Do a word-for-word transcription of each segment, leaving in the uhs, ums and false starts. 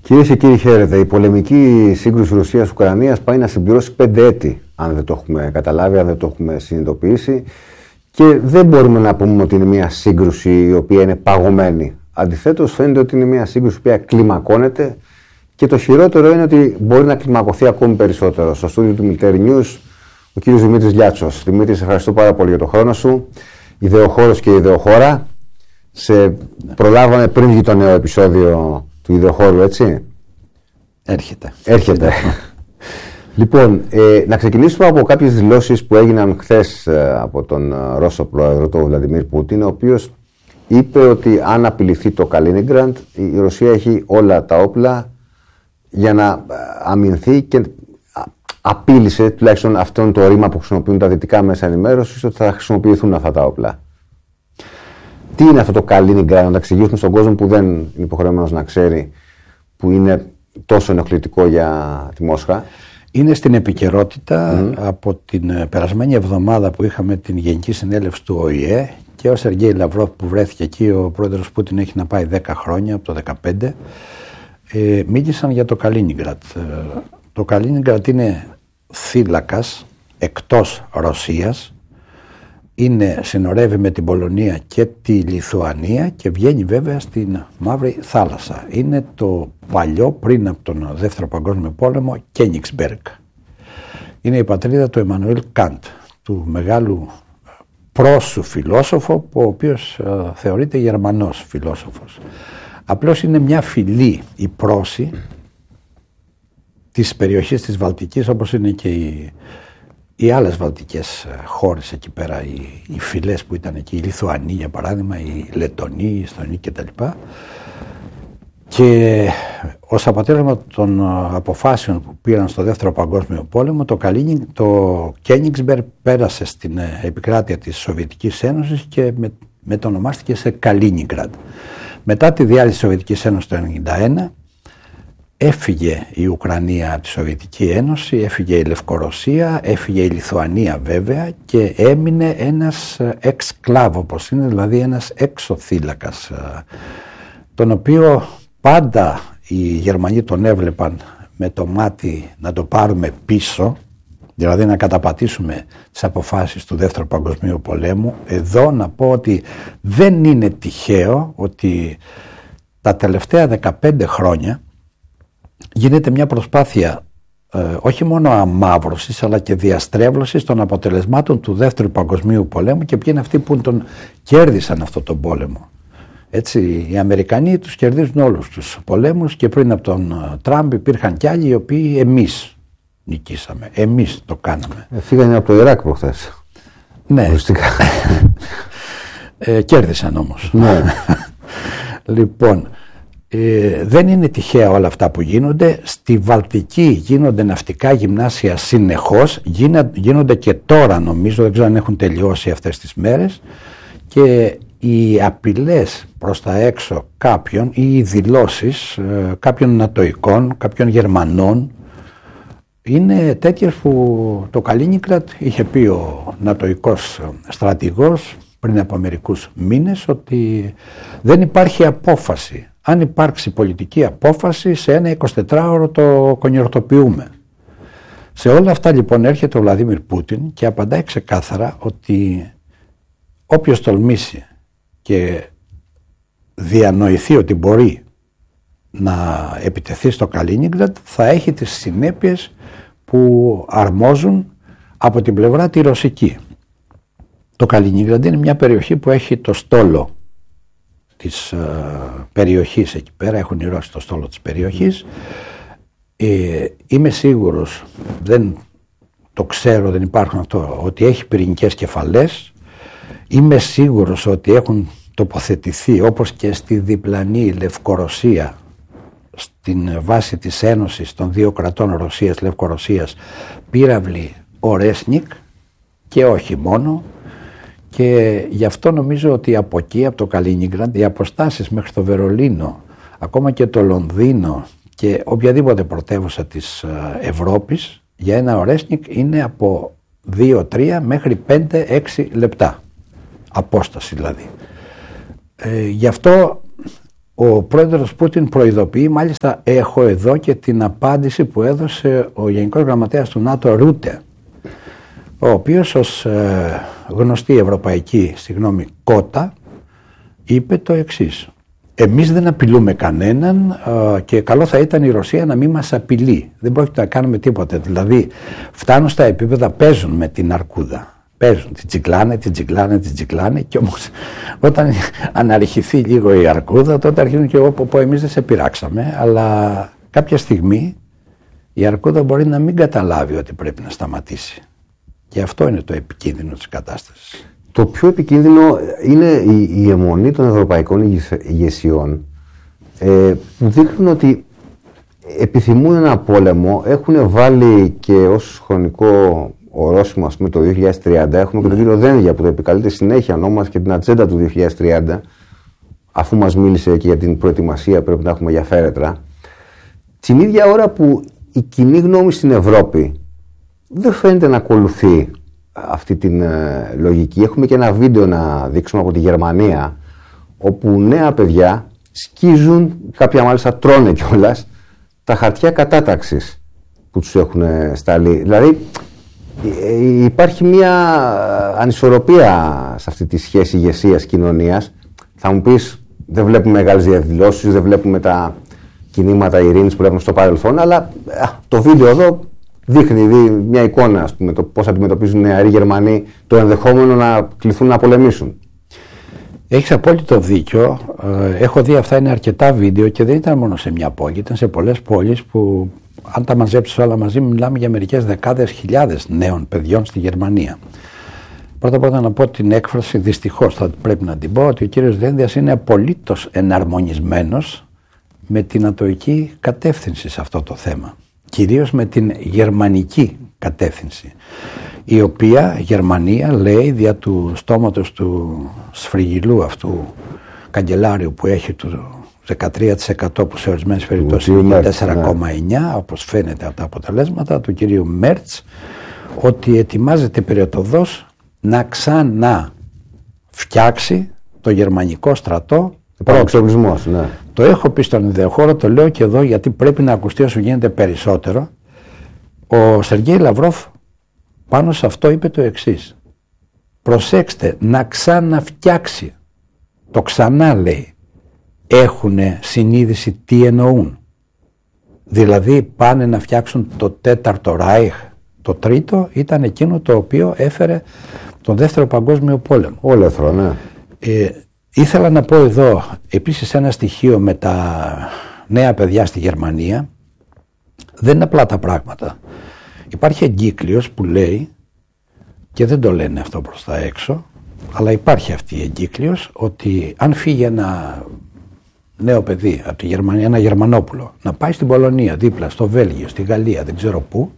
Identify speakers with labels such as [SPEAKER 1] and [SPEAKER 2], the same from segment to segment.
[SPEAKER 1] Κυρίες και κύριοι, χαίρετε. Η πολεμική σύγκρουση Ρωσίας-Ουκρανίας πάει να συμπληρώσει πέντε έτη, αν δεν το έχουμε καταλάβει, αν δεν το έχουμε συνειδητοποιήσει. Και δεν μπορούμε να πούμε ότι είναι μια σύγκρουση η οποία είναι παγωμένη. Αντιθέτως, φαίνεται ότι είναι μια σύγκρουση η οποία κλιμακώνεται και το χειρότερο είναι ότι μπορεί να κλιμακωθεί ακόμη περισσότερο. Στο στούντιο του Military News, ο κύριος Δημήτρης Λιάτσος. Δημήτρη, σε ευχαριστώ πάρα πολύ για τον χρόνο σου. Ιδεοχώρος και ιδεοχώρα. Σε προλάβαμε πριν βγει το νέο επεισόδιο του ιδεοχώρου, έτσι.
[SPEAKER 2] Έρχεται.
[SPEAKER 1] Έρχεται. Λοιπόν, ε, να ξεκινήσουμε από κάποιες δηλώσεις που έγιναν χθες ε, από τον ε, Ρώσο πρόεδρο, τον Βλαντιμίρ Πούτιν, ο οποίος είπε ότι αν απειληθεί το Καλίνιγκραντ, η Ρωσία έχει όλα τα όπλα για να ε, αμυνθεί και απείλησε, τουλάχιστον αυτό το ρήμα που χρησιμοποιούν τα δυτικά μέσα ενημέρωσης, ότι θα χρησιμοποιηθούν αυτά τα όπλα. Τι είναι αυτό το Καλίνιγκραντ, να τα εξηγήσουμε στον κόσμο που δεν είναι υποχρεωμένος να ξέρει, που είναι τόσο ενοχλητικό για τη Μόσχα.
[SPEAKER 2] Είναι στην επικαιρότητα mm. από την περασμένη εβδομάδα που είχαμε την Γενική Συνέλευση του Ο Η Ε και ο Σεργέη Λαυρόφ που βρέθηκε εκεί, ο πρόεδρος Πούτιν έχει να πάει δέκα χρόνια, από το δεκαπέντε, ε, μίλησαν για το Καλίνιγκραντ. Ε, το Καλίνιγκραντ είναι θύλακας εκτός Ρωσίας, είναι, συνορεύει με την Πολωνία και τη Λιθουανία και βγαίνει βέβαια στην Μαύρη Θάλασσα. Είναι το παλιό, πριν από τον Δεύτερο Παγκόσμιο Πόλεμο, Κένιγκσμπεργκ. Είναι η πατρίδα του Εμμανουήλ Καντ, του μεγάλου Πρώσου φιλόσοφο, ο οποίος ε, θεωρείται Γερμανός φιλόσοφος. Απλώς είναι μια φυλή, η Πρόση, της περιοχής της Βαλτικής, όπως είναι και η Οι άλλες βαλτικές χώρες εκεί πέρα, οι, οι φυλές που ήταν εκεί, η Λιθουανοί για παράδειγμα, οι Λετονοί, οι Εστονοί κτλ. Και ως αποτέλεσμα των αποφάσεων που πήραν στο Δεύτερο Παγκόσμιο Πόλεμο, το, Καλίνι, το Κένιγκσμπεργκ πέρασε στην επικράτεια της Σοβιετικής Ένωσης και με, μετονομάστηκε σε Καλίνιγκραντ. Μετά τη διάλυση της Σοβιετικής Ένωσης το χίλια εννιακόσια ενενήντα ένα, έφυγε η Ουκρανία από τη Σοβιετική Ένωση, έφυγε η Λευκορωσία, έφυγε η Λιθουανία βέβαια και έμεινε ένας εξ-κλάβ, όπως είναι, δηλαδή ένας εξωθύλακας, τον οποίο πάντα οι Γερμανοί τον έβλεπαν με το μάτι να το πάρουμε πίσω, δηλαδή να καταπατήσουμε τις αποφάσεις του Δεύτερου Παγκοσμίου Πολέμου. Εδώ να πω ότι δεν είναι τυχαίο ότι τα τελευταία δεκαπέντε χρόνια γίνεται μια προσπάθεια ε, όχι μόνο αμαύρωσης αλλά και διαστρέβλωσης των αποτελεσμάτων του Δεύτερου Παγκοσμίου Πολέμου και ποιοι είναι αυτοί που τον κέρδισαν αυτόν τον πόλεμο. Έτσι, οι Αμερικανοί τους κερδίζουν όλους τους πολέμους και πριν από τον Τραμπ υπήρχαν κι άλλοι οι οποίοι εμείς νικήσαμε, εμείς το κάναμε.
[SPEAKER 1] Ε, φύγανε από το Ιράκ προχθές.
[SPEAKER 2] Ναι, ε, κέρδισαν όμως.
[SPEAKER 1] Ναι.
[SPEAKER 2] Λοιπόν, Ε, δεν είναι τυχαία όλα αυτά που γίνονται. Στη Βαλτική γίνονται ναυτικά γυμνάσια συνεχώς, γίνα, γίνονται και τώρα νομίζω, δεν ξέρω αν έχουν τελειώσει αυτές τις μέρες, και οι απειλές προς τα έξω κάποιων ή οι δηλώσεις ε, κάποιων νατοικών, κάποιων Γερμανών είναι τέτοιες που το Καλίνιγκραντ είχε πει ο νατοικός στρατηγός πριν από μερικούς μήνες ότι δεν υπάρχει απόφαση. Αν υπάρξει πολιτική απόφαση, σε ένα εικοσιτετράωρο το κονιορτοποιούμε. Σε όλα αυτά λοιπόν έρχεται ο Βλαντιμίρ Πούτιν και απαντάει ξεκάθαρα ότι όποιος τολμήσει και διανοηθεί ότι μπορεί να επιτεθεί στο Καλίνιγκραντ θα έχει τις συνέπειες που αρμόζουν από την πλευρά τη ρωσική. Το Καλίνιγκραντ είναι μια περιοχή που έχει το στόλο της uh, περιοχής εκεί πέρα, έχουν οι Ρώσοι το στόλο της περιοχής. Ε, είμαι σίγουρος, δεν το ξέρω, δεν υπάρχουν αυτό, ότι έχει πυρηνικές κεφαλές. Είμαι σίγουρος ότι έχουν τοποθετηθεί, όπως και στη διπλανή Λευκορωσία, στην βάση της Ένωσης των δύο κρατών Ρωσίας-Λευκορωσίας, πύραυλοι Ορέσνικ και όχι μόνο. Και γι' αυτό νομίζω ότι από εκεί, από το Καλίνιγκραντ, οι αποστάσεις μέχρι το Βερολίνο, ακόμα και το Λονδίνο και οποιαδήποτε πρωτεύουσα της Ευρώπης, για ένα Ορέσνικ είναι από δύο τρία μέχρι πέντε έξι λεπτά. Απόσταση δηλαδή. Ε, γι' αυτό ο πρόεδρος Πούτιν προειδοποιεί, μάλιστα έχω εδώ και την απάντηση που έδωσε ο Γενικός Γραμματέας του ΝΑΤΟ Ρούτε, ο οποίος ως ε, γνωστή ευρωπαϊκή συγγνώμη, κότα είπε το εξής: εμείς δεν απειλούμε κανέναν ε, και καλό θα ήταν η Ρωσία να μην μας απειλεί. Δεν πρόκειται να κάνουμε τίποτα. Δηλαδή φτάνουν στα επίπεδα, παίζουν με την αρκούδα. Παίζουν, την τσικλάνε, την τσικλάνε, την τσικλάνε και όμως όταν αναρριχηθεί λίγο η αρκούδα τότε αρχίζουν και εγώ πω, πω εμείς δεν σε πειράξαμε, αλλά κάποια στιγμή η αρκούδα μπορεί να μην καταλάβει ότι πρέπει να σταματήσει. Και αυτό είναι το επικίνδυνο της κατάστασης.
[SPEAKER 1] Το πιο επικίνδυνο είναι η, η αιμονή των ευρωπαϊκών ηγεσιών ε, που δείχνουν ότι επιθυμούν ένα πόλεμο, έχουν βάλει και ως χρονικό ορόσημο, ας πούμε, το δύο χιλιάδες τριάντα. Έχουμε και τον κύριο Δένδια που το επικαλείται συνέχεια, ονόμασε και την ατζέντα του δύο χιλιάδες τριάντα, αφού μας μίλησε και για την προετοιμασία πρέπει να έχουμε για φέρετρα. Την ίδια ώρα που η κοινή γνώμη στην Ευρώπη δεν φαίνεται να ακολουθεί αυτή την ε, λογική. Έχουμε και ένα βίντεο να δείξουμε από τη Γερμανία, όπου νέα παιδιά σκίζουν, κάποια μάλιστα τρώνε κιόλας, τα χαρτιά κατάταξης που τους έχουν σταλεί. Δηλαδή υπάρχει μια ανισορροπία σε αυτή τη σχέση ηγεσίας κοινωνίας. Θα μου πεις, δεν βλέπουμε μεγάλες διαδηλώσεις, δεν βλέπουμε τα κινήματα ειρήνης που βλέπουμε στο παρελθόν, αλλά α, το βίντεο εδώ δείχνει δει, μια εικόνα, ας πούμε, το πώς αντιμετωπίζουν οι νεαροί Γερμανοί το ενδεχόμενο να κληθούν να πολεμήσουν.
[SPEAKER 2] Έχεις απόλυτο δίκιο. Έχω δει αυτά, είναι αρκετά βίντεο και δεν ήταν μόνο σε μια πόλη, ήταν σε πολλές πόλεις που αν τα μαζέψεις όλα μαζί μιλάμε για μερικές δεκάδες χιλιάδες νέων παιδιών στη Γερμανία. Πρώτα πρώτα να πω την έκφραση, δυστυχώς θα πρέπει να την πω, ότι ο κύριος Δένδιας είναι απολύτως εναρμονισμένος με την ατοική κατεύθυνση σε αυτό το θέμα. Κυρίως με την γερμανική κατεύθυνση, η οποία Γερμανία λέει δια του στόματος του σφριγγυλού αυτού καγκελάριου που έχει του δεκατρία τοις εκατό που σε ορισμένες περιπτώσεις είναι τέσσερα κόμμα εννιά τοις εκατό, ναι, όπως φαίνεται από τα αποτελέσματα του κυρίου Μέρτς, ότι ετοιμάζεται περιοδός να ξανά φτιάξει το γερμανικό στρατό.
[SPEAKER 1] Εξοπλισμός, ναι.
[SPEAKER 2] Το έχω πει στον ιδεοχώρο, το λέω και εδώ γιατί πρέπει να ακουστεί όσο γίνεται περισσότερο. Ο Σεργέη Λαυρόφ πάνω σε αυτό είπε το εξής: προσέξτε, να ξαναφτιάξει. Το ξανά λέει. Έχουν συνείδηση τι εννοούν. Δηλαδή πάνε να φτιάξουν το τέταρτο Ράιχ. Το τρίτο ήταν εκείνο το οποίο έφερε τον δεύτερο παγκόσμιο πόλεμο.
[SPEAKER 1] Όλεθρο, ναι.
[SPEAKER 2] Ε, ήθελα να πω εδώ επίσης ένα στοιχείο με τα νέα παιδιά στη Γερμανία. Δεν είναι απλά τα πράγματα. Υπάρχει εγκύκλειος που λέει, και δεν το λένε αυτό προς τα έξω, αλλά υπάρχει αυτή η εγκύκλειος, ότι αν φύγει ένα νέο παιδί από τη Γερμανία, ένα Γερμανόπουλο, να πάει στην Πολωνία, δίπλα, στο Βέλγιο, στη Γαλλία, δεν ξέρω πού,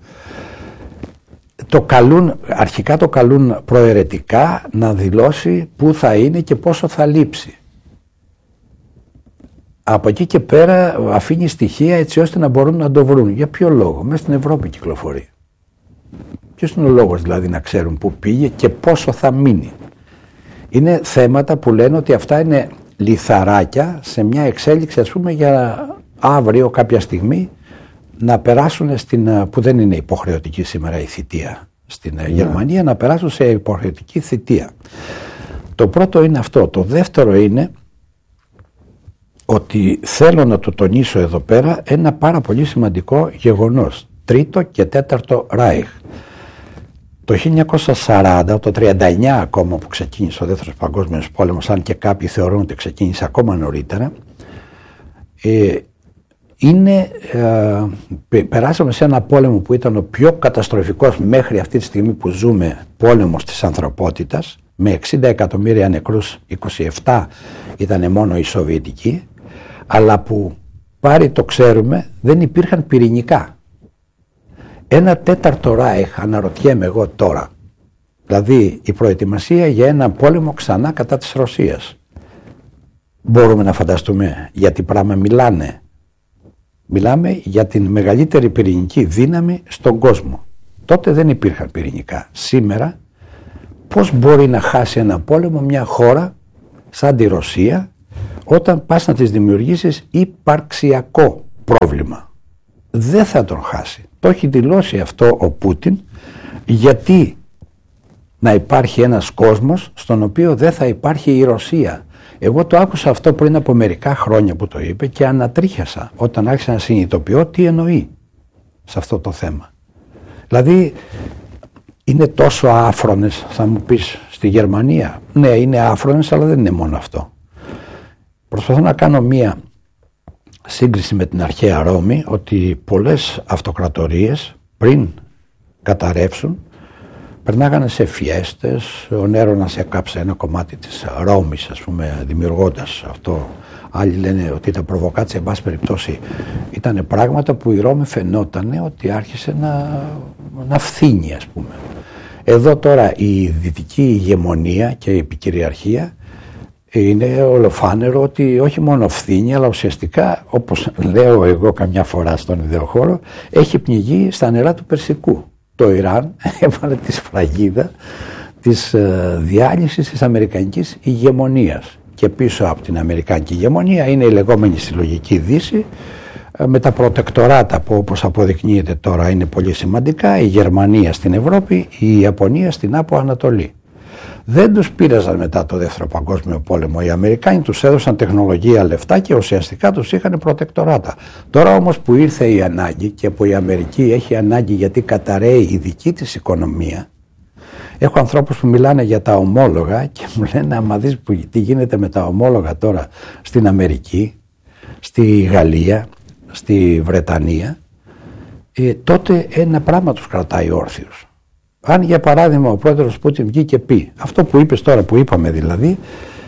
[SPEAKER 2] το καλούν, αρχικά το καλούν προαιρετικά να δηλώσει πού θα είναι και πόσο θα λείψει. Από εκεί και πέρα αφήνει στοιχεία έτσι ώστε να μπορούν να το βρουν. Για ποιο λόγο? Μέσα στην Ευρώπη κυκλοφορεί. Ποιος είναι ο λόγος δηλαδή να ξέρουν πού πήγε και πόσο θα μείνει? Είναι θέματα που λένε ότι αυτά είναι λιθαράκια σε μια εξέλιξη, ας πούμε, για αύριο κάποια στιγμή να περάσουν στην, που δεν είναι υποχρεωτική σήμερα η θητεία στην yeah. Γερμανία, να περάσουν σε υποχρεωτική θητεία. Το πρώτο είναι αυτό. Το δεύτερο είναι ότι θέλω να το τονίσω εδώ πέρα ένα πάρα πολύ σημαντικό γεγονός. Τρίτο και τέταρτο Ράιχ. Το χίλια εννιακόσια σαράντα, το τριάντα εννιά ακόμα που ξεκίνησε ο δεύτερος παγκόσμιος πόλεμος, αν και κάποιοι θεωρούν ότι ξεκίνησε ακόμα νωρίτερα, ε, είναι, ε, περάσαμε σε ένα πόλεμο που ήταν ο πιο καταστροφικός μέχρι αυτή τη στιγμή που ζούμε πόλεμος της ανθρωπότητας, με εξήντα εκατομμύρια νεκρούς, είκοσι επτά ήταν μόνο οι Σοβιετικοί, αλλά που πάρει το ξέρουμε δεν υπήρχαν πυρηνικά. Ένα τέταρτο Ράιχ, αναρωτιέμαι εγώ τώρα, δηλαδή η προετοιμασία για ένα πόλεμο ξανά κατά της Ρωσίας. Μπορούμε να φανταστούμε για τι πράγμα μιλάνε? Μιλάμε για την μεγαλύτερη πυρηνική δύναμη στον κόσμο. Τότε δεν υπήρχαν πυρηνικά. Σήμερα πώς μπορεί να χάσει ένα πόλεμο μια χώρα σαν τη Ρωσία, όταν πας να της δημιουργήσεις υπαρξιακό πρόβλημα. Δεν θα τον χάσει. Το έχει δηλώσει αυτό ο Πούτιν, γιατί να υπάρχει ένας κόσμος στον οποίο δεν θα υπάρχει η Ρωσία. Εγώ το άκουσα αυτό πριν από μερικά χρόνια που το είπε και ανατρίχιασα όταν άρχισα να συνειδητοποιώ τι εννοεί σε αυτό το θέμα. Δηλαδή είναι τόσο άφρονες, θα μου πεις, στη Γερμανία. Ναι, είναι άφρονες, αλλά δεν είναι μόνο αυτό. Προσπαθώ να κάνω μία σύγκριση με την αρχαία Ρώμη, ότι πολλές αυτοκρατορίες πριν καταρρεύσουν περνάγανε σε φιέστες. Ο Νέρονας έκαψε ένα κομμάτι της Ρώμης, ας πούμε, δημιουργώντας αυτό. Άλλοι λένε ότι τα προβοκάτσια, εν πάση περιπτώσει, ήταν πράγματα που η Ρώμη φαινόταν ότι άρχισε να, να φθήνει, ας πούμε. Εδώ τώρα η δυτική ηγεμονία και η επικυριαρχία είναι ολοφάνερο ότι όχι μόνο φθήνει, αλλά ουσιαστικά, όπως λέω εγώ καμιά φορά στον ιδεοχώρο, έχει πνιγεί στα νερά του Περσικού. Το Ιράν έβαλε τη σφραγίδα της ε, διάλυσης της αμερικανικής ηγεμονίας. Και πίσω από την αμερικανική ηγεμονία είναι η λεγόμενη συλλογική Δύση, ε, με τα προτεκτοράτα που, όπως αποδεικνύεται τώρα, είναι πολύ σημαντικά, η Γερμανία στην Ευρώπη, η Ιαπωνία στην Άπο Ανατολή. Δεν τους πείραζαν μετά το Δεύτερο Παγκόσμιο Πόλεμο. Οι Αμερικάνοι τους έδωσαν τεχνολογία, λεφτά και ουσιαστικά τους είχαν προτεκτοράτα. Τώρα όμως που ήρθε η ανάγκη και που η Αμερική έχει ανάγκη γιατί καταραίει η δική της οικονομία, έχω ανθρώπους που μιλάνε για τα ομόλογα και μου λένε, άμα δεις που, τι γίνεται με τα ομόλογα τώρα στην Αμερική, στη Γαλλία, στη Βρετανία, ε, τότε ένα πράγμα τους κρατάει όρθιους. Αν για παράδειγμα ο πρόεδρος Πούτιν βγει και πει αυτό που είπες τώρα, που είπαμε δηλαδή,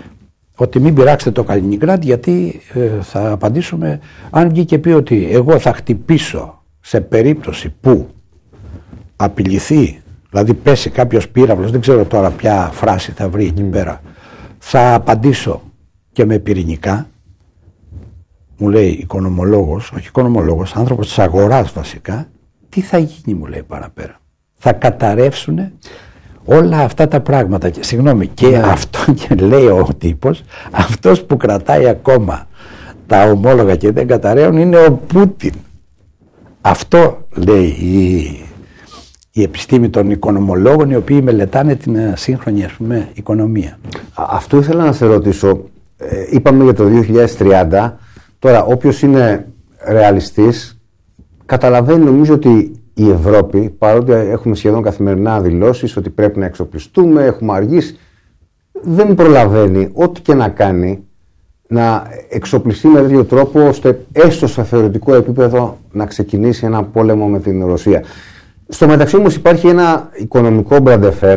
[SPEAKER 2] ότι μην πειράξετε το Καλινιγκράντ, γιατί ε, θα απαντήσουμε, αν βγει και πει ότι εγώ θα χτυπήσω σε περίπτωση που απειληθεί, δηλαδή πέσει κάποιος πύραυλος, δεν ξέρω τώρα ποια φράση θα βρει εκεί πέρα, θα απαντήσω και με πυρηνικά, μου λέει οικονομολόγος, όχι οικονομολόγος, άνθρωπος της αγοράς βασικά, τι θα γίνει, μου λέει παραπέρα. Θα καταρρεύσουν όλα αυτά τα πράγματα. Και, συγγνώμη, και ναι. αυτό και λέει ο τύπος, αυτός που κρατάει ακόμα τα ομόλογα και δεν καταραίουν είναι ο Πούτιν. Αυτό λέει η, η επιστήμη των οικονομολόγων, οι οποίοι μελετάνε την σύγχρονη, ας πούμε, οικονομία.
[SPEAKER 1] Αυτό ήθελα να σε ρωτήσω. Ε, είπαμε για το δύο χιλιάδες τριάντα. Τώρα, όποιος είναι ρεαλιστής καταλαβαίνει, νομίζω, ότι η Ευρώπη, παρότι έχουμε σχεδόν καθημερινά δηλώσεις ότι πρέπει να εξοπλιστούμε, έχουμε αργήσει, δεν προλαβαίνει ό,τι και να κάνει να εξοπλιστεί με τέτοιο τρόπο ώστε έστω στο θεωρητικό επίπεδο να ξεκινήσει ένα πόλεμο με την Ρωσία. Στο μεταξύ όμως υπάρχει ένα οικονομικό μπραντεφέρ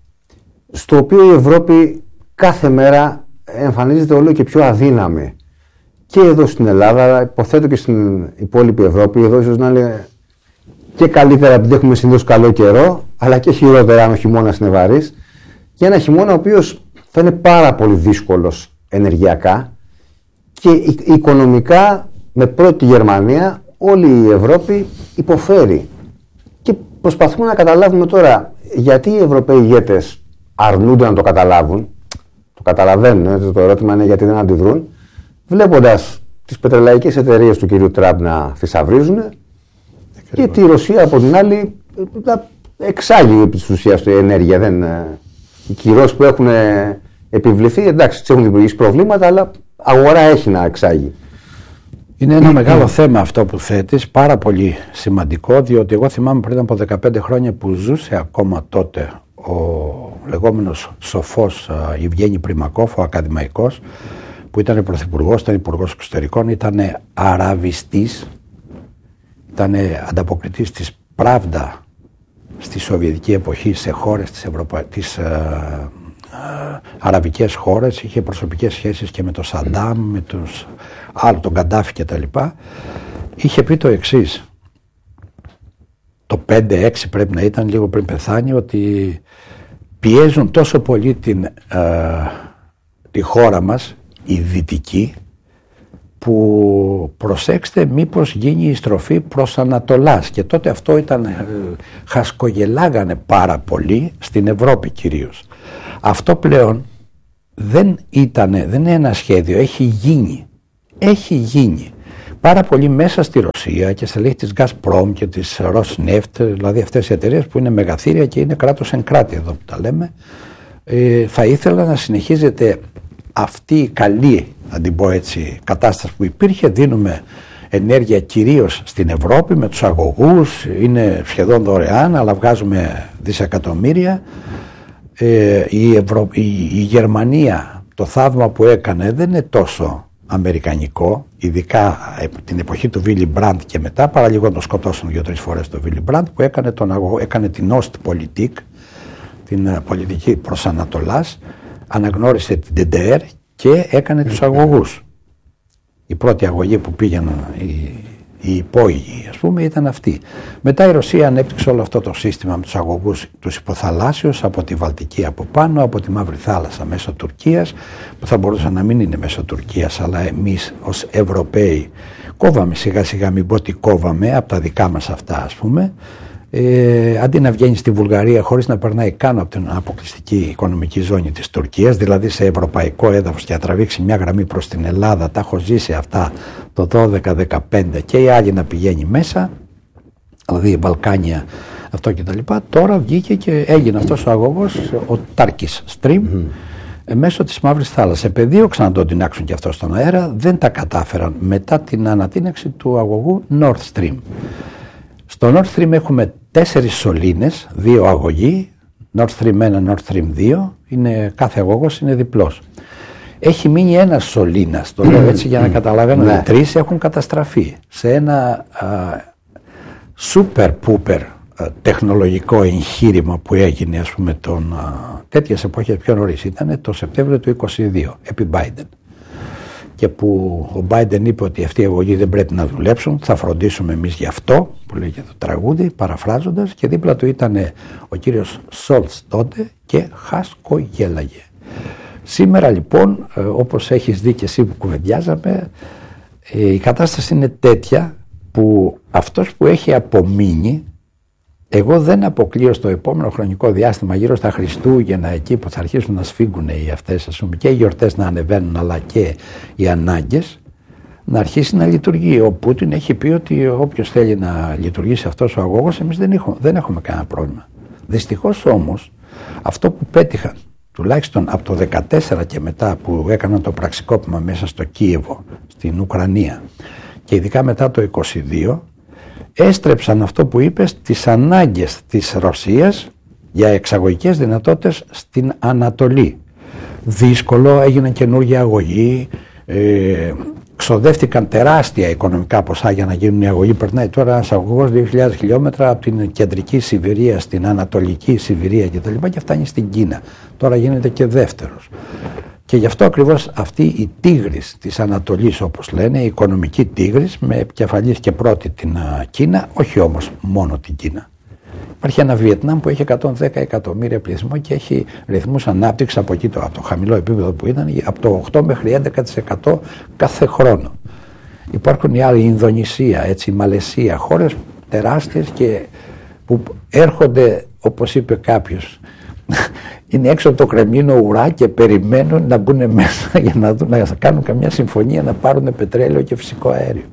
[SPEAKER 1] στο οποίο η Ευρώπη κάθε μέρα εμφανίζεται όλο και πιο αδύναμη. Και εδώ στην Ελλάδα, υποθέτω και στην υπόλοιπη Ευρώπη, εδώ ίσως να είναι και καλύτερα επειδή έχουμε συνήθως καλό καιρό, αλλά και χειρότερα αν ο χειμώνας είναι βαρύς, και ένα χειμώνα ο οποίος θα είναι πάρα πολύ δύσκολος ενεργειακά και οικονομικά, με πρώτη Γερμανία, όλη η Ευρώπη υποφέρει. Και προσπαθούμε να καταλάβουμε τώρα γιατί οι Ευρωπαίοι ηγέτες αρνούνται να το καταλάβουν. Το καταλαβαίνουν, το ερώτημα είναι γιατί δεν αντιδρούν, βλέποντας τις πετρελαϊκές εταιρείες του κυρίου Τραμπ να θησαυρίζουν και τη Ρωσία από την άλλη να εξάγει επί της ουσίας η ενέργεια. Δεν, οι κυρώσεις που έχουν επιβληθεί, εντάξει, τις έχουν δημιουργήσει προβλήματα, αλλά αγορά έχει να εξάγει.
[SPEAKER 2] Είναι ένα μεγάλο θέμα αυτό που θέτεις, πάρα πολύ σημαντικό, διότι εγώ θυμάμαι πριν από δεκαπέντε χρόνια που ζούσε ακόμα τότε ο λεγόμενος σοφός Ιβγένη Πριμακόφ, ο ακαδημαϊκός, που ήταν πρωθυπουργός, ήταν υπουργός εξωτερικών, ήταν αραβιστής, ήταν ανταποκριτής της Πράβντα στη Σοβιετική εποχή σε χώρες της Ευρωπα... τις ε, ε, αραβικές χώρες, είχε προσωπικές σχέσεις και με τον Σαντάμ, με τους άλλους, τον Καντάφη και τα λοιπά. Είχε πει το εξής, το πέντε έξι πρέπει να ήταν, λίγο πριν πεθάνει, ότι πιέζουν τόσο πολύ την, ε, τη χώρα μας, οι δυτικοί, που προσέξτε μήπως γίνει η στροφή προς Ανατολάς. Και τότε αυτό ήταν, ε, χασκογελάγανε πάρα πολύ στην Ευρώπη κυρίως. Αυτό πλέον δεν ήταν, δεν είναι ένα σχέδιο, έχει γίνει. Έχει γίνει. Πάρα πολύ μέσα στη Ρωσία και στα λίγη της Gazprom και της Rosneft, δηλαδή αυτές οι εταιρείες που είναι μεγαθύρια και είναι κράτος εν κράτη εδώ που τα λέμε, ε, θα ήθελα να συνεχίζεται αυτή η καλή, να την πω έτσι, κατάσταση που υπήρχε. Δίνουμε ενέργεια κυρίως στην Ευρώπη με τους αγωγούς, είναι σχεδόν δωρεάν, αλλά βγάζουμε δισεκατομμύρια. Ε, η, Ευρω... η, η Γερμανία, το θαύμα που έκανε δεν είναι τόσο αμερικανικό, ειδικά την εποχή του Βίλι Μπραντ και μετά, παρά λίγο να το σκοτώσουν δύο-τρεις φορές το Βίλι Μπραντ, που έκανε, τον αγω... έκανε την Ostpolitik, την πολιτική προς Ανατολάς, αναγνώρισε την ντι ντι αρ και έκανε τους αγωγούς. Η πρώτη αγωγή που πήγαιναν οι, οι υπόγειοι, ας πούμε, ήταν αυτή. Μετά η Ρωσία ανέπτυξε όλο αυτό το σύστημα με τους αγωγούς τους υποθαλάσσιους από τη Βαλτική από πάνω, από τη Μαύρη Θάλασσα μέσω Τουρκίας, που θα μπορούσε να μην είναι μέσω Τουρκίας, αλλά εμείς ως Ευρωπαίοι κόβαμε σιγά σιγά, μην πω ότι κόβαμε από τα δικά μας αυτά, ας πούμε. Ε, αντί να βγαίνει στη Βουλγαρία χωρίς να περνάει καν από την αποκλειστική οικονομική ζώνη της Τουρκίας, δηλαδή σε ευρωπαϊκό έδαφος, και να τραβήξει μια γραμμή προς την Ελλάδα, τα έχω ζήσει αυτά το δώδεκα δεκαπέντε, και οι άλλοι να πηγαίνει μέσα, δηλαδή η Βαλκάνια, αυτό κτλ. Τώρα βγήκε και έγινε αυτός ο αγωγός, ο Turkish Stream, mm. μέσω της Μαύρης Θάλασσας. Επεδίωξαν να το τεινάξουν και αυτό στον αέρα, δεν τα κατάφεραν μετά την ανατείναξη του αγωγού Nord Stream. Στο Nord Stream έχουμε τέσσερις σωλήνες, δύο αγωγοί, Nord Stream ένα, Nord Stream δύο, είναι, κάθε αγωγός είναι διπλός. Έχει μείνει ένας σωλήνας, το λέω έτσι για να καταλαβαίνω, οι τρεις έχουν καταστραφεί σε ένα α, super pooper α, τεχνολογικό εγχείρημα που έγινε, ας πούμε, τον, α, τέτοιες εποχές πιο νωρίς, ήταν το Σεπτέμβριο του είκοσι δύο, επί Biden. Και που ο Biden είπε ότι αυτοί οι αγωγοί δεν πρέπει να δουλέψουν, θα φροντίσουμε εμείς γι' αυτό, που λέγεται το τραγούδι, παραφράζοντας, και δίπλα του ήταν ο κύριος Σόλτς τότε και χασκογέλαγε. Σήμερα λοιπόν, όπως έχεις δει και εσύ που κουβεντιάζαμε, η κατάσταση είναι τέτοια που αυτός που έχει απομείνει, εγώ δεν αποκλείω στο επόμενο χρονικό διάστημα, γύρω στα Χριστούγεννα, εκεί που θα αρχίσουν να σφίγγουν οι αυτές, ας πούμε, και οι γιορτές να ανεβαίνουν, αλλά και οι ανάγκες, να αρχίσει να λειτουργεί. Ο Πούτιν έχει πει ότι όποιος θέλει να λειτουργήσει αυτός ο αγώγος, εμείς δεν έχουμε, δεν έχουμε κανένα πρόβλημα. Δυστυχώς όμως, αυτό που πέτυχαν, τουλάχιστον από το δεκατέσσερα και μετά, που έκαναν το πραξικόπημα μέσα στο Κίεβο, στην Ουκρανία, και ειδικά μετά το είκοσι δύο, έστρεψαν αυτό που είπες, τις ανάγκες της Ρωσίας για εξαγωγικές δυνατότητες στην Ανατολή. Δύσκολο, έγιναν καινούργια αγωγή, ε, ξοδεύτηκαν τεράστια οικονομικά ποσά για να γίνουν οι αγωγοί. Περνάει τώρα ένας αγωγός δύο χιλιάδες χιλιόμετρα από την κεντρική Σιβηρία στην Ανατολική Σιβηρία κτλ. Και φτάνει στην Κίνα. Τώρα γίνεται και δεύτερος. Και γι' αυτό ακριβώς αυτή η τίγρης της Ανατολής, όπως λένε, η οικονομική τίγρης, με επικεφαλής και πρώτη την Κίνα, όχι όμως μόνο την Κίνα. Υπάρχει ένα Βιετνάμ που έχει εκατόν δέκα εκατομμύρια πληθυσμό και έχει ρυθμούς ανάπτυξης από εκεί, το, από το χαμηλό επίπεδο που ήταν, από το οκτώ μέχρι έντεκα τοις εκατό κάθε χρόνο. Υπάρχουν οι άλλοι, η Ινδονησία, έτσι, η Μαλαισία, χώρες τεράστιες και που έρχονται, όπως είπε κάποιος, είναι έξω από το Κρεμλίνο ουρά και περιμένουν να μπουν μέσα για να, δουν, να κάνουν καμιά συμφωνία να πάρουν πετρέλαιο και φυσικό αέριο.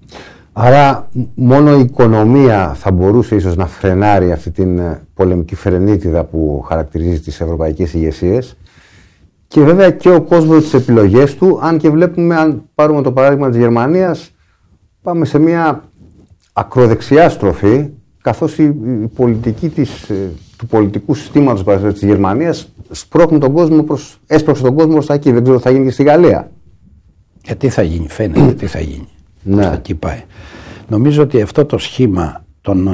[SPEAKER 1] Άρα μόνο η οικονομία θα μπορούσε ίσως να φρενάρει αυτή την πολεμική φρενίτιδα που χαρακτηρίζει τις ευρωπαϊκές ηγεσίες, και βέβαια και ο κόσμος τις επιλογές του, αν και βλέπουμε, αν πάρουμε το παράδειγμα της Γερμανίας, πάμε σε μια ακροδεξιά στροφή, καθώς η, η πολιτική της, του πολιτικού συστήματος της Γερμανίας σπρώχνει τον κόσμο προς, έσπρωξε τον κόσμο προς τα εκεί. Δεν ξέρω τι θα γίνει και στη Γαλλία.
[SPEAKER 2] Και τι θα γίνει, φαίνεται τι θα γίνει. Ναι. Εκεί πάει. Νομίζω ότι αυτό το σχήμα των,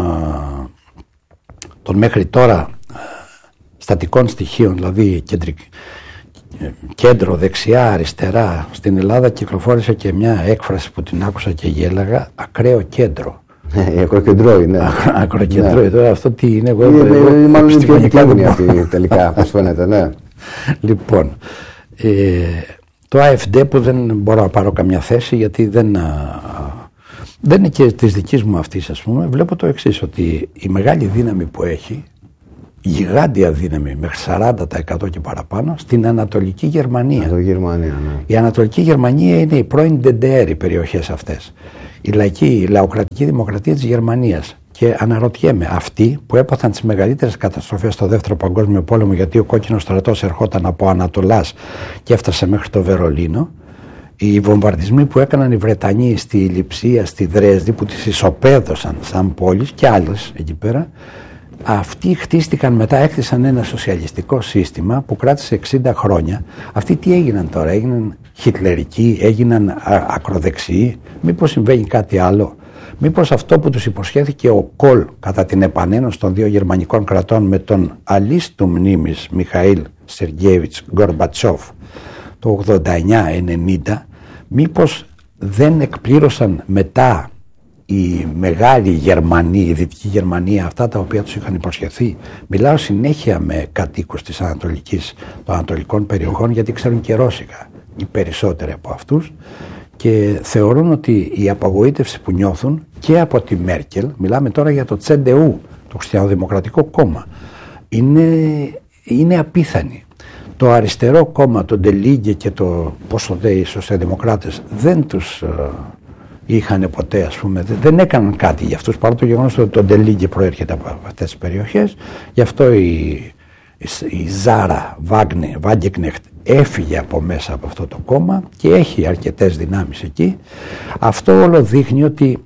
[SPEAKER 2] των μέχρι τώρα στατικών στοιχείων, δηλαδή κεντρικ, κέντρο, δεξιά, αριστερά, στην Ελλάδα κυκλοφόρησε και μια έκφραση που την άκουσα και γέλαγα, ακραίο κέντρο.
[SPEAKER 1] Η ακροκεντρώη, ναι.
[SPEAKER 2] Ακροκεντρώη, ναι. Τώρα αυτό τι είναι, εγώ
[SPEAKER 1] μάλλον είναι και η αυτή τελικά, όπως φαίνεται, ναι.
[SPEAKER 2] Λοιπόν, ε, το ΑΕΦΔ που δεν μπορώ να πάρω καμιά θέση γιατί δεν, δεν είναι και της δικής μου αυτής, ας πούμε, βλέπω το εξής, ότι η μεγάλη δύναμη που έχει γιγάντια δύναμη μέχρι σαράντα τοις εκατό και παραπάνω στην Ανατολική Γερμανία.
[SPEAKER 1] Ανατολική Γερμανία, ναι.
[SPEAKER 2] Η Ανατολική Γερμανία είναι οι πρώην ντι ντι αρ, οι περιοχές αυτές. Η λαϊκή, η λαοκρατική δημοκρατία της Γερμανίας. Και αναρωτιέμαι, αυτοί που έπαθαν τις μεγαλύτερες καταστροφές στο Δεύτερο Παγκόσμιο Πόλεμο, γιατί ο κόκκινος στρατός ερχόταν από Ανατολάς και έφτασε μέχρι το Βερολίνο, οι βομβαρδισμοί που έκαναν οι Βρετανοί στη Λειψία, στη Δρέσδη, που τις ισοπαίδωσαν σαν πόλεις και άλλες εκεί πέρα, αυτοί χτίστηκαν μετά, έκτισαν ένα σοσιαλιστικό σύστημα που κράτησε εξήντα χρόνια. Αυτοί τι έγιναν τώρα, έγιναν χιτλερικοί, έγιναν ακροδεξιοί, μήπως συμβαίνει κάτι άλλο? Μήπως αυτό που τους υποσχέθηκε ο Κολ κατά την επανένωση των δύο γερμανικών κρατών με τον αλής του μνήμης Μιχαήλ Σεργέιεβιτς Γκορμπατσόφ το ογδόντα εννιά ενενήντα, μήπως δεν εκπλήρωσαν μετά η μεγάλη Γερμανία, η Δυτική Γερμανία, αυτά τα οποία τους είχαν υποσχεθεί? Μιλάω συνέχεια με κατοίκους της Ανατολικής, των Ανατολικών περιοχών, γιατί ξέρουν και Ρώσικα οι περισσότεροι από αυτούς, και θεωρούν ότι η απογοήτευση που νιώθουν και από τη Μέρκελ, μιλάμε τώρα για το Τσεντεού, το Χριστιανοδημοκρατικό Κόμμα, είναι, είναι απίθανη. Το αριστερό κόμμα, το Ντελίγκε και το πόσο δε οι σοσιαλδημοκράτες δεν τους uh, είχαν ποτέ, ας πούμε, δεν έκαναν κάτι για αυτούς, παρά το γεγονός ότι το Ντελίγκε προέρχεται από αυτές τις περιοχές. Γι' αυτό η, η, η Ζάρα Βάγκεκνεχτ έφυγε από μέσα από αυτό το κόμμα και έχει αρκετές δυνάμεις εκεί. Αυτό όλο δείχνει ότι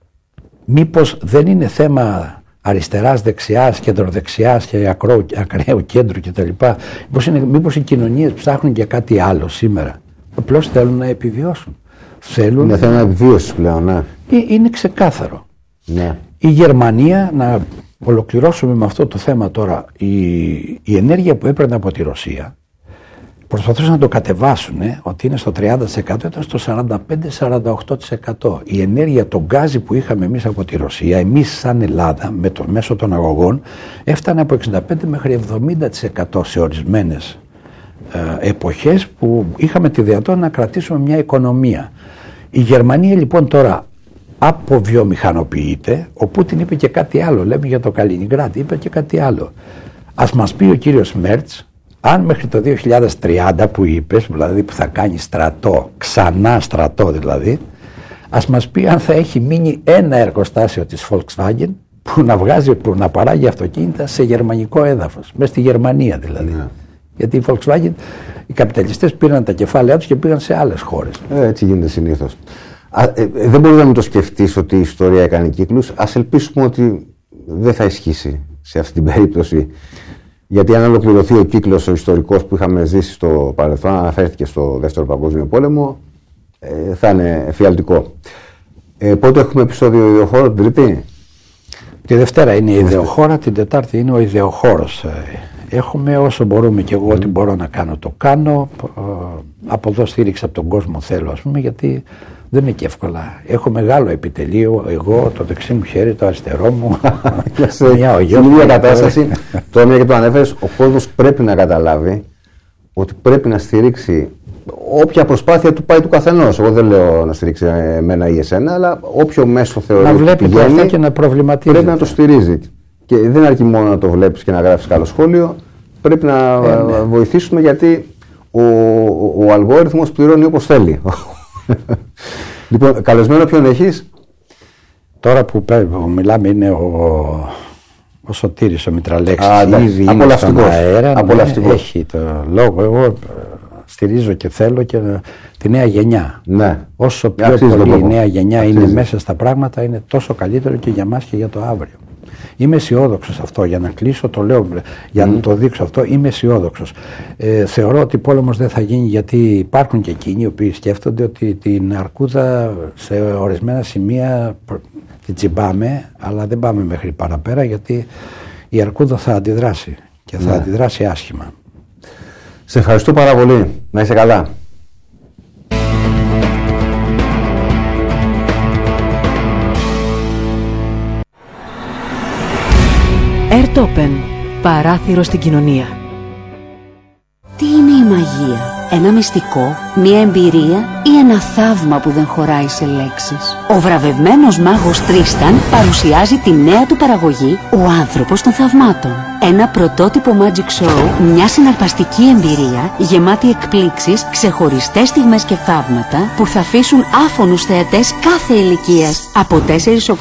[SPEAKER 2] μήπως δεν είναι θέμα αριστεράς, δεξιάς, κεντροδεξιάς και ακραίου, ακραίου κέντρου κτλ. Μήπως, είναι, μήπως οι κοινωνίες ψάχνουν για κάτι άλλο σήμερα. Απλώς θέλουν να επιβιώσουν. Θέλουν...
[SPEAKER 1] Είναι θέμα επιβίωσης πλέον, ναι.
[SPEAKER 2] Είναι ξεκάθαρο.
[SPEAKER 1] Ναι.
[SPEAKER 2] Η Γερμανία, να ολοκληρώσουμε με αυτό το θέμα τώρα, η, η ενέργεια που έπαιρνε από τη Ρωσία, προσπαθούσαν να το κατεβάσουν, ε, ότι είναι στο τριάντα τοις εκατό, ήταν στο σαράντα πέντε με σαράντα οκτώ τοις εκατό. Η ενέργεια, το γκάζι που είχαμε εμείς από τη Ρωσία, εμείς σαν Ελλάδα, με το, μέσω των αγωγών, έφτανε από εξήντα πέντε μέχρι εβδομήντα τοις εκατό σε ορισμένες ε, εποχές που είχαμε τη δυνατότητα να κρατήσουμε μια οικονομία. Η Γερμανία λοιπόν τώρα αποβιομηχανοποιείται. Ο Πούτιν είπε και κάτι άλλο, λέμε για το Καλινιγκράδι, είπε και κάτι άλλο. Ας μας πει ο κύριος Μέρτς, αν μέχρι το δύο χιλιάδες τριάντα που είπες, δηλαδή που θα κάνει στρατό, ξανά στρατό δηλαδή, ας μας πει αν θα έχει μείνει ένα εργοστάσιο της Volkswagen που να βγάζει, που να παράγει αυτοκίνητα σε γερμανικό έδαφος, μέσα στη Γερμανία δηλαδή. Ναι. Γιατί η Volkswagen, οι καπιταλιστές πήραν τα κεφάλαια τους και πήγαν σε άλλες χώρες.
[SPEAKER 1] Ε, έτσι γίνεται συνήθως. Α, ε, ε, δεν μπορεί να μην το σκεφτείς ότι η ιστορία έκανε κύκλους. Ας ελπίσουμε ότι δεν θα ισχύσει σε αυτή την περίπτωση. Γιατί αν ολοκληρωθεί ο κύκλος ο ιστορικός που είχαμε ζήσει στο παρελθόν, αναφέρθηκε στο Δεύτερο Παγκόσμιο Πόλεμο, ε, θα είναι εφιαλτικό. Ε, πότε έχουμε επεισόδιο Ιδεοχώρο, την Τρίτη?
[SPEAKER 2] Τη Δευτέρα είναι η Ιδεοχώρα, την Τετάρτη είναι ο Ιδεοχώρος. Έχουμε όσο μπορούμε και εγώ, mm. ό,τι μπορώ να κάνω το κάνω. Από εδώ στήριξη από τον κόσμο θέλω, ας πούμε, γιατί δεν είναι και εύκολα. Έχω μεγάλο επιτελείο, εγώ, το δεξί μου χέρι, το αριστερό μου.
[SPEAKER 1] Μια ίδια κατάσταση. Τώρα, μια και το ανέφερες, ο κόσμος πρέπει να καταλάβει ότι πρέπει να στηρίξει όποια προσπάθεια του πάει του καθενός. Εγώ δεν λέω να στηρίξει εμένα ή εσένα, αλλά όποιο μέσο θεωρεί.
[SPEAKER 2] Να βλέπει το αυτό και να προβληματίζει.
[SPEAKER 1] Πρέπει να το στηρίζει. Και δεν αρκεί μόνο να το βλέπεις και να γράφεις καλό σχόλιο. Πρέπει να ε, ναι. βοηθήσουμε, γιατί ο, ο, ο αλγόριθμος πληρώνει όπως θέλει. Λοιπόν, καλεσμένο ποιον έχεις?
[SPEAKER 2] Τώρα που μιλάμε είναι ο, ο Σωτήρης ο Μητραλέξης.
[SPEAKER 1] Ήδη είναι στον
[SPEAKER 2] αέρα, ναι, έχει το λόγο. Εγώ στηρίζω και θέλω και τη νέα γενιά.
[SPEAKER 1] Ναι.
[SPEAKER 2] Όσο πιο Αξίζει πολύ η νέα γενιά Αξίζει. είναι μέσα στα πράγματα, είναι τόσο καλύτερο και για μας και για το αύριο. Είμαι αισιόδοξος αυτό, για να κλείσω, το λέω για mm. να το δείξω αυτό, είμαι αισιόδοξος. Ε, θεωρώ ότι πόλεμος δεν θα γίνει, γιατί υπάρχουν και εκείνοι οι οποίοι σκέφτονται ότι την αρκούδα σε ορισμένα σημεία την τσιμπάμε, αλλά δεν πάμε μέχρι παραπέρα, γιατί η αρκούδα θα αντιδράσει και θα ναι. αντιδράσει άσχημα.
[SPEAKER 1] Σε ευχαριστώ πάρα πολύ. Να είσαι καλά.
[SPEAKER 3] Airtopen. Παράθυρο στην κοινωνία.
[SPEAKER 4] Τι είναι η μαγεία?
[SPEAKER 3] Ένα μυστικό, μια εμπειρία ή ένα θαύμα που δεν χωράει σε λέξεις. Ο βραβευμένος μάγος Τρίσταν παρουσιάζει τη νέα του παραγωγή «Ο άνθρωπος των θαυμάτων». Ένα πρωτότυπο magic show, μια συναρπαστική εμπειρία γεμάτη εκπλήξεις, ξεχωριστές στιγμές και θαύματα που θα αφήσουν άφωνους θεατές κάθε ηλικίας από τέσσερις